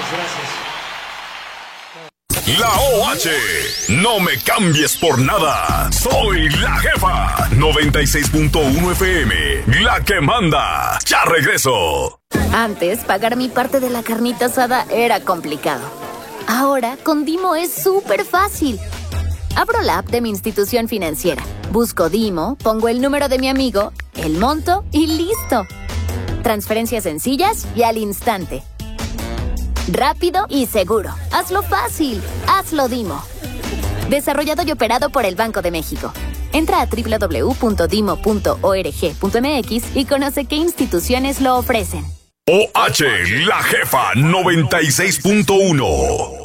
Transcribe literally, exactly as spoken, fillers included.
La O H, no me cambies por nada. Soy la jefa. noventa y seis punto uno F M, la que manda. Ya regreso. Antes, pagar mi parte de la carnita asada era complicado. Ahora, con Dimo es súper fácil. Abro la app de mi institución financiera. Busco Dimo, pongo el número de mi amigo, el monto y listo. Transferencias sencillas y al instante. Rápido y seguro. Hazlo fácil. Hazlo Dimo. Desarrollado y operado por el Banco de México. Entra a doble u doble u doble u punto dimo punto org punto m x y conoce qué instituciones lo ofrecen. O H, la jefa noventa y seis punto uno.